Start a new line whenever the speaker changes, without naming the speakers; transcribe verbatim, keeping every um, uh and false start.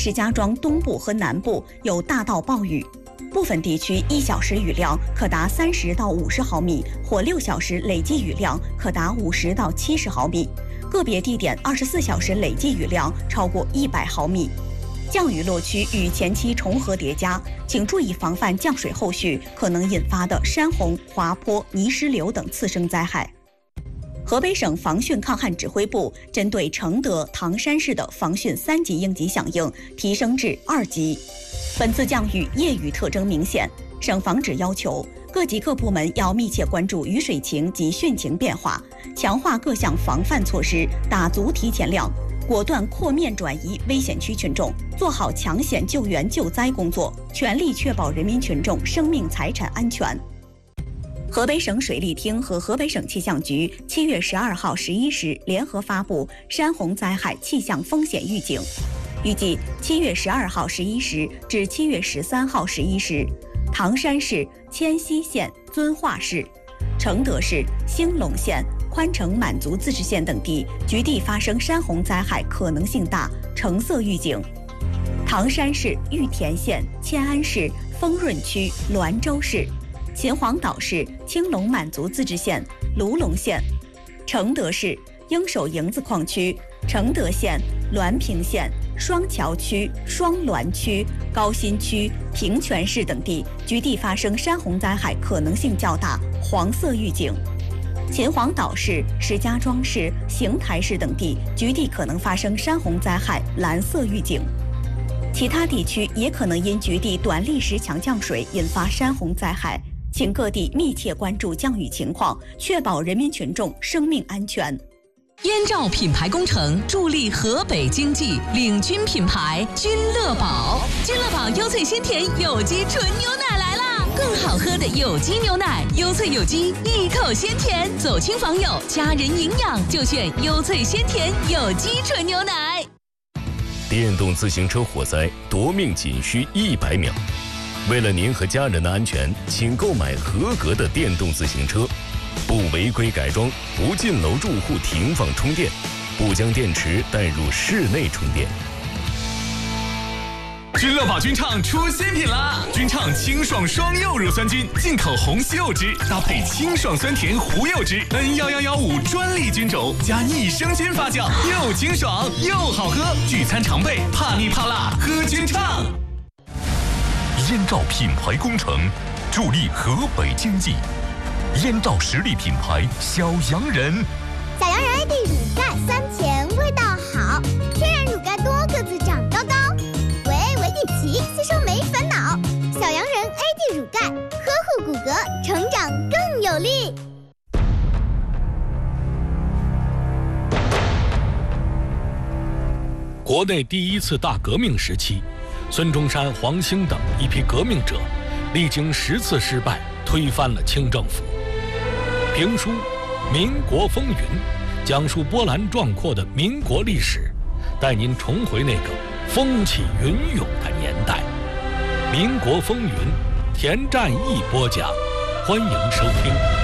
石家庄东部和南部有大到暴雨，部分地区一小时雨量可达三十到五十毫米，或六小时累计雨量可达五十到七十毫米，个别地点二十四小时累计雨量超过一百毫米。降雨落区与前期重合叠加，请注意防范降水后续可能引发的山洪、滑坡、泥石流等次生灾害。河北省防汛抗旱指挥部针对承德、唐山市的防汛三级应急响应提升至二级。本次降雨夜雨特征明显，省防指要求各级各部门要密切关注雨水情及汛情变化，强化各项防范措施，打足提前量，果断扩面转移危险区群众，做好抢险救援救灾工作，全力确保人民群众生命财产安全。河北省水利厅和河北省气象局七月十二号十一时联合发布山洪灾害气象风险预警，预计七月十二号十一时至七月十三号十一时，唐山市、迁西县、遵化市、承德市、兴隆县、宽城满族自治县等地局地发生山洪灾害可能性大，橙色预警。唐山市、玉田县、迁安市、丰润区、滦州市、秦皇岛市、青龙满族自治县、卢龙县、承德市、应手营子矿区、承德县、滦平县、双桥区、双滦区、高新区、平泉市等地局地发生山洪灾害可能性较大，黄色预警。秦皇岛市、石家庄市、邢台市等地局地可能发生山洪灾害，蓝色预警。其他地区也可能因局地短历时强降水引发山洪灾害，请各地密切关注降雨情况，确保人民群众生命安全。
燕赵品牌工程助力河北经济，领军品牌君乐宝。君乐宝优萃鲜甜有机纯牛奶来啦！更好喝的有机牛奶，优萃有机，一口鲜甜，走亲访友，家人营养就选优萃鲜甜有机纯牛奶。
电动自行车火灾夺命仅需一百秒。为了您和家人的安全，请购买合格的电动自行车，不违规改装，不进楼住户停放充电，不将电池带入室内充电。
君乐宝君畅出新品啦！君畅清爽双柚乳酸菌，进口红西柚汁搭配清爽酸甜胡柚汁 N 一一一五专利菌种加益生菌发酵，又清爽又好喝，聚餐常备，怕腻怕辣喝君畅。
燕赵品牌工程助力河北经济，燕赵实力品牌小洋人。
小洋人 A D 乳钙酸甜味道好，天然乳钙多个子长高高，维维地奇吸收没烦恼。小洋人 A D 乳钙呵护骨骼，成长更有力。
国内第一次大革命时期，孙中山、黄兴等一批革命者历经十次失败，推翻了清政府。评书《民国风云》讲述波澜壮阔的民国历史，带您重回那个风起云涌的年代。《民国风云》，田占义播讲，欢迎收听。